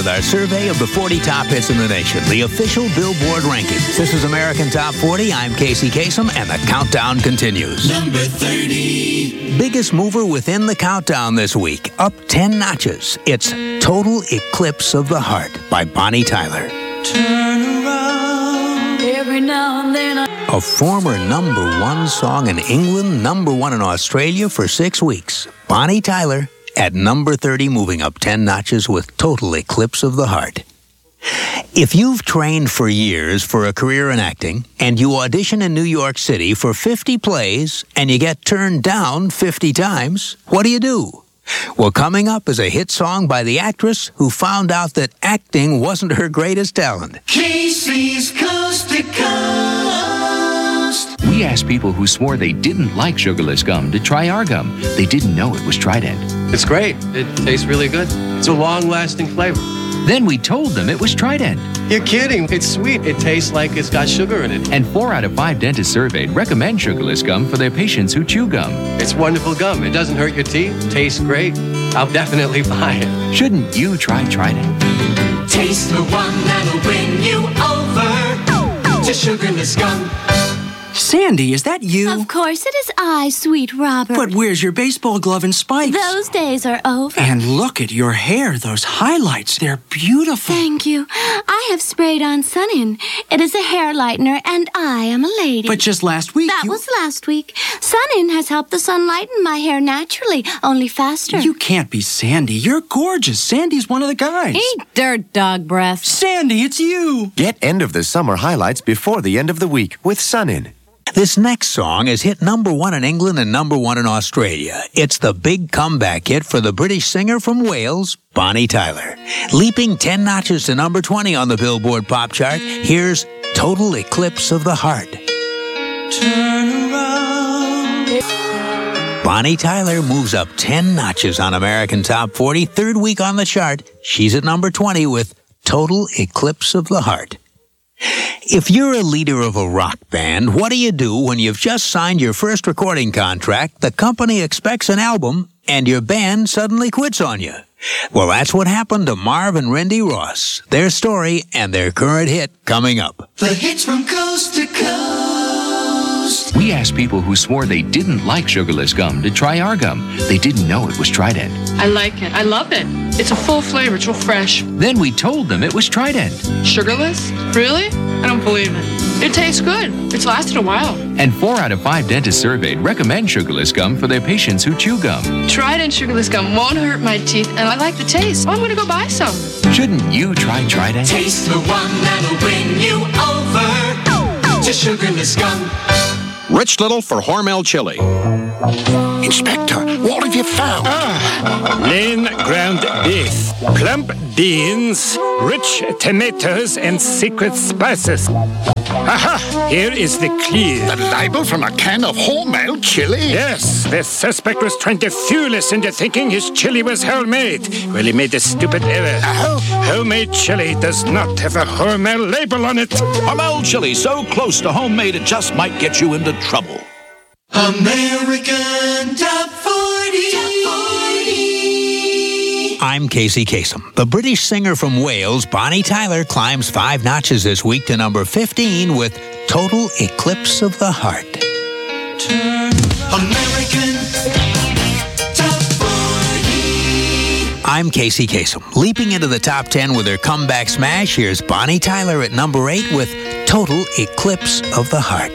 with our survey of the 40 top hits in the nation, the official Billboard rankings. This is American Top 40. I'm Casey Kasem, and the countdown continues. Number 30. Biggest mover within the countdown this week, up 10 notches. It's Total Eclipse of the Heart by Bonnie Tyler. Turn around every now and then. A former number one song in England, number one in Australia for 6 weeks. Bonnie Tyler at number 30, moving up 10 notches with Total Eclipse of the Heart. If you've trained for years for a career in acting and you audition in New York City for 50 plays and you get turned down 50 times, what do? Well, coming up is a hit song by the actress who found out that acting wasn't her greatest talent. Casey's Coast to Coast. We asked people who swore they didn't like sugarless gum to try our gum. They didn't know it was Trident. It's great. It tastes really good. It's a long-lasting flavor. Then we told them it was Trident. You're kidding. It's sweet. It tastes like it's got sugar in it. And 4 out of 5 dentists surveyed recommend sugarless gum for their patients who chew gum. It's wonderful gum. It doesn't hurt your teeth. Tastes great. I'll definitely buy it. Shouldn't you try Trident? Taste the one that'll win you over to sugarless gum. Sandy, is that you? Of course it is I, sweet Robert. But where's your baseball glove and spikes? Those days are over. And look at your hair, those highlights. They're beautiful. Thank you. I have sprayed on Sun-In. It is a hair lightener, and I am a lady. But just last week That was last week. Sun-In has helped the sun lighten my hair naturally, only faster. You can't be Sandy. You're gorgeous. Sandy's one of the guys. Eat dirt, dog breath. Sandy, it's you. Get end of the summer highlights before the end of the week with Sun-In. This next song is hit number one in England and number one in Australia. It's the big comeback hit for the British singer from Wales, Bonnie Tyler. Leaping 10 notches to number 20 on the Billboard Pop Chart, here's Total Eclipse of the Heart. Turn around. Bonnie Tyler moves up 10 notches on American Top 40, third week on the chart. She's at number 20 with Total Eclipse of the Heart. If you're a leader of a rock band, what do you do when you've just signed your first recording contract, the company expects an album, and your band suddenly quits on you? Well, that's what happened to Marv and Randy Ross. Their story and their current hit coming up. The hits from coast to coast. We asked people who swore they didn't like sugarless gum to try our gum. They didn't know it was Trident. I like it. I love it. It's a full flavor. It's real fresh. Then we told them it was Trident. Sugarless? Really? I don't believe it. It tastes good. It's lasted a while. And 4 out of 5 dentists surveyed recommend sugarless gum for their patients who chew gum. Trident sugarless gum won't hurt my teeth, and I like the taste. I'm going to go buy some. Shouldn't you try Trident? Taste the one that'll win you over to sugarless gum. Rich Little for Hormel Chili. Inspector, what have you found? Lean ground beef, plump beans, rich tomatoes, and secret spices. Aha! Here is the clue. The label from a can of Hormel chili? Yes, the suspect was trying to fool us into thinking his chili was homemade. Well, he made a stupid error. Homemade chili does not have a Hormel label on it. Hormel Chili, so close to homemade it just might get you into trouble. American Top 40. I'm Casey Kasem. The British singer from Wales, Bonnie Tyler, climbs 5 notches this week to number 15 with Total Eclipse of the Heart. American Top 40. I'm Casey Kasem. Leaping into the top 10 with her comeback smash, here's Bonnie Tyler at number 8 with Total Eclipse of the Heart.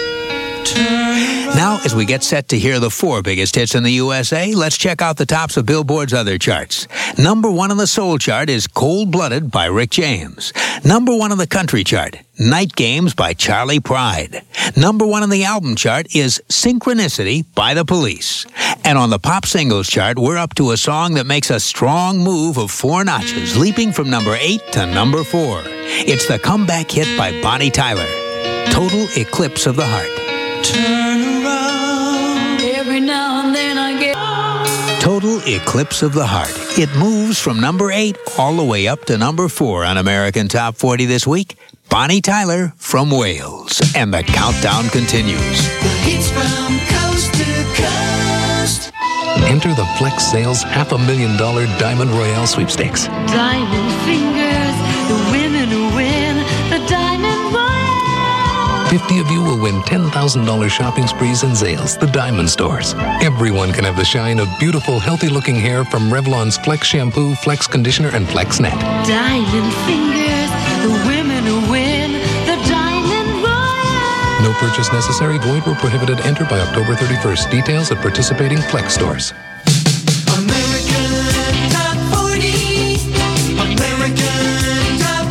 Now, as we get set to hear the 4 biggest hits in the USA, let's check out the tops of Billboard's other charts. Number 1 on the soul chart is Cold Blooded by Rick James. Number 1 on the country chart, Night Games by Charlie Pride. Number 1 on the album chart is Synchronicity by The Police. And on the pop singles chart, we're up to a song that makes a strong move of 4 notches, leaping from number 8 to number 4. It's the comeback hit by Bonnie Tyler, Total Eclipse of the Heart. Turn around every now and then I get Total Eclipse of the Heart. It moves from number 8 all the way up to number 4 on American Top 40 this week. Bonnie Tyler from Wales. And the countdown continues. the hits from coast to coast. Enter the Flex Sales $500,000 Diamond Royale Sweepstakes. Diamond fingers, the women who win the Diamond Royale. 50 of you will win $10,000 shopping sprees in Zales, the Diamond Stores. Everyone can have the shine of beautiful, healthy-looking hair from Revlon's Flex Shampoo, Flex Conditioner, and Flex Net. Diamond fingers, the women who win the Diamond Royale. No purchase necessary, void or prohibited. Enter by October 31st. Details at participating Flex stores. American Top 40. American Top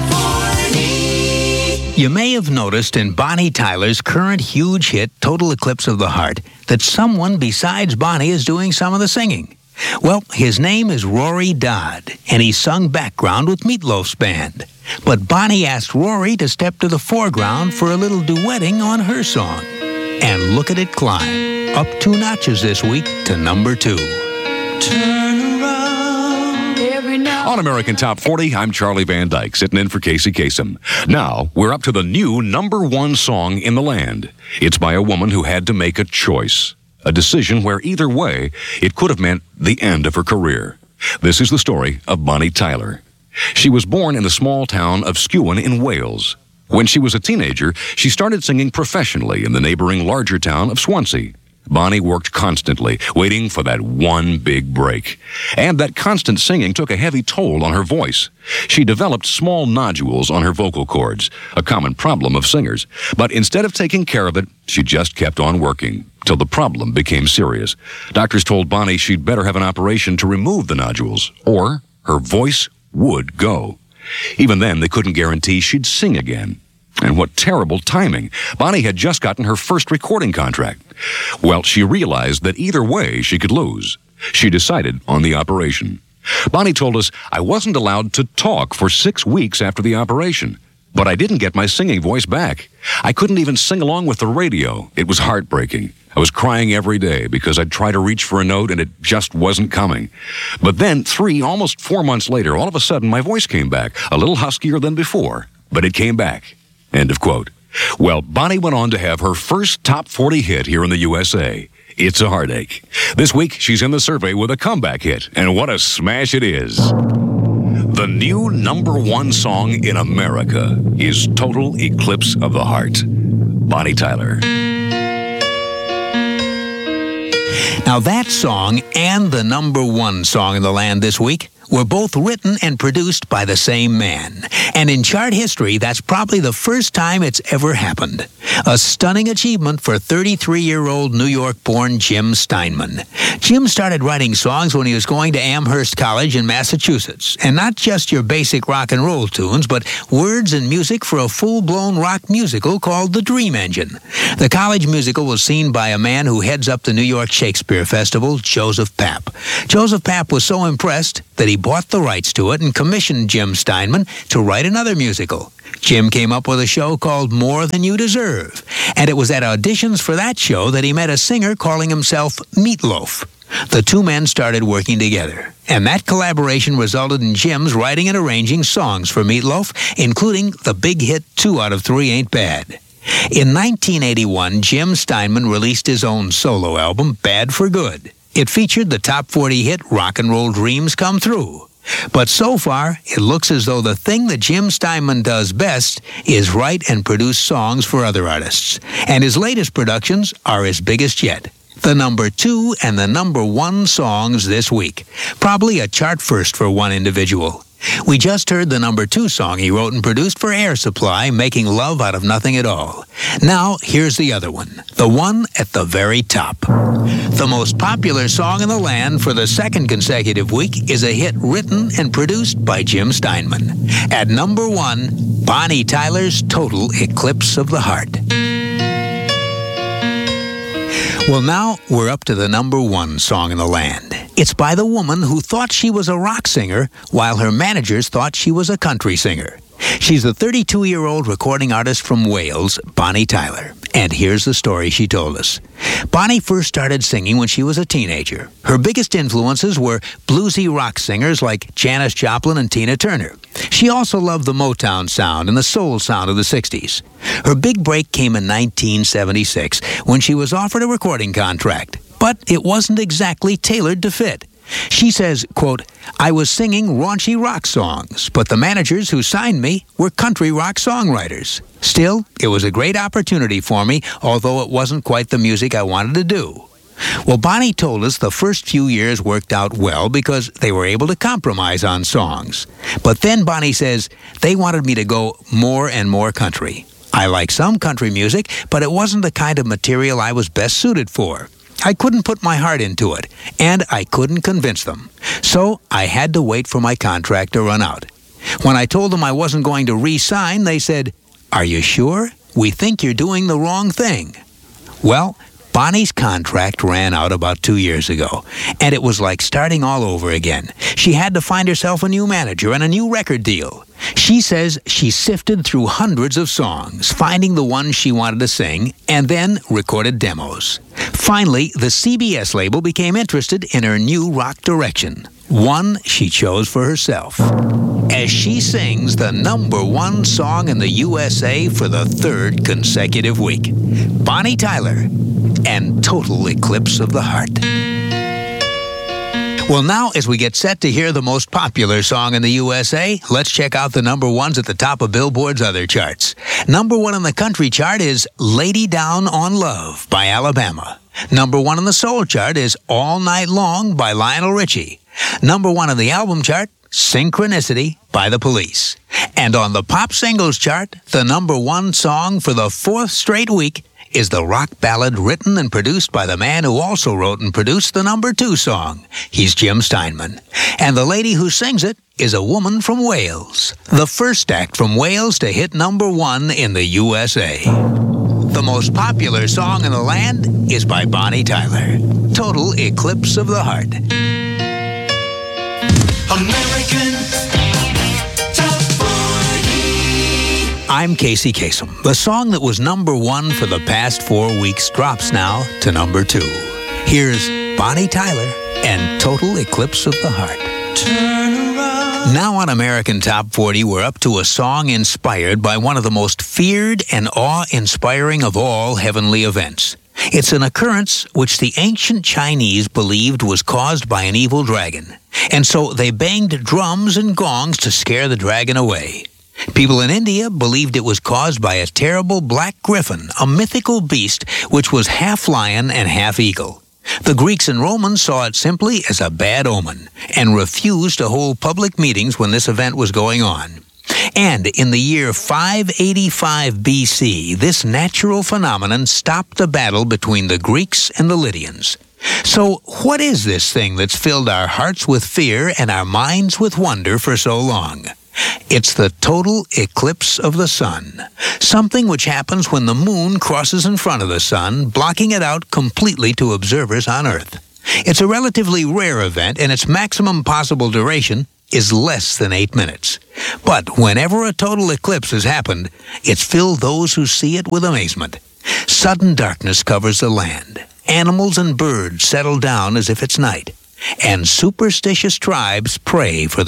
40. You may have noticed in Bonnie Tyler's current huge hit, Total Eclipse of the Heart, that someone besides Bonnie is doing some of the singing. Well, his name is Rory Dodd, and he sung background with Meatloaf's band. But Bonnie asked Rory to step to the foreground for a little duetting on her song. And look at it climb, up 2 notches this week to number 2. Turn around every now. On American Top 40, I'm Charlie Van Dyke, sitting in for Casey Kasem. Now, we're up to the new number 1 song in the land. It's by a woman who had to make a choice. A decision where either way, it could have meant the end of her career. This is the story of Bonnie Tyler. She was born in the small town of Skewen in Wales. When she was a teenager, she started singing professionally in the neighboring larger town of Swansea. Bonnie worked constantly, waiting for that one big break. And that constant singing took a heavy toll on her voice. She developed small nodules on her vocal cords, a common problem of singers. But instead of taking care of it, she just kept on working, till the problem became serious. Doctors told Bonnie she'd better have an operation to remove the nodules, or her voice would go. Even then, they couldn't guarantee she'd sing again. And what terrible timing. Bonnie had just gotten her first recording contract. Well, she realized that either way she could lose. She decided on the operation. Bonnie told us, "I wasn't allowed to talk for 6 weeks after the operation, but I didn't get my singing voice back. I couldn't even sing along with the radio. It was heartbreaking. I was crying every day because I'd try to reach for a note and it just wasn't coming. But then 3, almost 4 months later, all of a sudden my voice came back, a little huskier than before, but it came back." End of quote. Well, Bonnie went on to have her first top 40 hit here in the USA. It's a Heartache. This week, she's in the survey with a comeback hit, and what a smash it is. The new number 1 song in America is Total Eclipse of the Heart. Bonnie Tyler. Now that song and the number 1 song in the land this week were both written and produced by the same man. And in chart history, that's probably the first time it's ever happened. A stunning achievement for 33-year-old New York-born Jim Steinman. Jim started writing songs when he was going to Amherst College in Massachusetts. And not just your basic rock and roll tunes, but words and music for a full-blown rock musical called The Dream Engine. The college musical was seen by a man who heads up the New York Shakespeare Festival, Joseph Papp. Joseph Papp was so impressed that he bought the rights to it and commissioned Jim Steinman to write another musical. Jim came up with a show called More Than You Deserve, and it was at auditions for that show that he met a singer calling himself Meatloaf. The two men started working together, and that collaboration resulted in Jim's writing and arranging songs for Meatloaf, including the big hit 2 Out of 3 Ain't Bad. In 1981, Jim Steinman released his own solo album, Bad for Good. It featured the top 40 hit Rock and Roll Dreams Come Through. But so far, it looks as though the thing that Jim Steinman does best is write and produce songs for other artists. And his latest productions are his biggest yet. The number 2 and the number 1 songs this week. Probably a chart first for one individual. We just heard the number 2 song he wrote and produced for Air Supply, Making Love Out of Nothing at All. Now, here's the other one, the one at the very top. The most popular song in the land for the second consecutive week is a hit written and produced by Jim Steinman. At number 1, Bonnie Tyler's Total Eclipse of the Heart. Well, now we're up to the number 1 song in the land. It's by the woman who thought she was a rock singer while her managers thought she was a country singer. She's the 32-year-old recording artist from Wales, Bonnie Tyler. And here's the story she told us. Bonnie first started singing when she was a teenager. Her biggest influences were bluesy rock singers like Janis Joplin and Tina Turner. She also loved the Motown sound and the soul sound of the 60s. Her big break came in 1976 when she was offered a recording contract. but it wasn't exactly tailored to fit. She says, quote, I was singing raunchy rock songs, but the managers who signed me were country rock songwriters. Still, it was a great opportunity for me, although it wasn't quite the music I wanted to do. Well, Bonnie told us the first few years worked out well because they were able to compromise on songs. But then Bonnie says they wanted me to go more and more country. I like some country music, but it wasn't the kind of material I was best suited for. I couldn't put my heart into it, and I couldn't convince them. So I had to wait for my contract to run out. When I told them I wasn't going to re-sign, they said, Are you sure? We think you're doing the wrong thing. Well, Bonnie's contract ran out about 2 years ago, and it was like starting all over again. She had to find herself a new manager and a new record deal. She says she sifted through hundreds of songs, finding the ones she wanted to sing, and then recorded demos. Finally, the CBS label became interested in her new rock direction, one she chose for herself. As she sings the #1 song in the USA for the 3rd consecutive week, Bonnie Tyler and Total Eclipse of the Heart. Well, now, as we get set to hear the most popular song in the USA, let's check out the #1s at the top of Billboard's other charts. #1 on the country chart is Lady Down on Love by Alabama. #1 on the soul chart is All Night Long by Lionel Richie. #1 on the album chart, Synchronicity by The Police. And on the pop singles chart, the #1 song for the 4th straight week is the rock ballad written and produced by the man who also wrote and produced the #2 song. He's Jim Steinman. And the lady who sings it is a woman from Wales, the first act from Wales to hit #1 in the USA. The most popular song in the land is by Bonnie Tyler, Total Eclipse of the Heart. American Top 40. I'm Casey Kasem. The song that was #1 for the past 4 weeks drops now to #2. Here's Bonnie Tyler and Total Eclipse of the Heart. Turn around. Now on American Top 40, we're up to a song inspired by one of the most feared and awe-inspiring of all heavenly events. It's an occurrence which the ancient Chinese believed was caused by an evil dragon, and so they banged drums and gongs to scare the dragon away. People in India believed it was caused by a terrible black griffin, a mythical beast which was half lion and half eagle. The Greeks and Romans saw it simply as a bad omen and refused to hold public meetings when this event was going on. And in the year 585 BC, this natural phenomenon stopped the battle between the Greeks and the Lydians. So what is this thing that's filled our hearts with fear and our minds with wonder for so long? It's the total eclipse of the sun, something which happens when the moon crosses in front of the sun, blocking it out completely to observers on Earth. It's a relatively rare event, and its maximum possible duration is less than 8 minutes. But whenever a total eclipse has happened, it's filled those who see it with amazement. Sudden darkness covers the land. Animals and birds settle down as if it's night. And superstitious tribes pray for the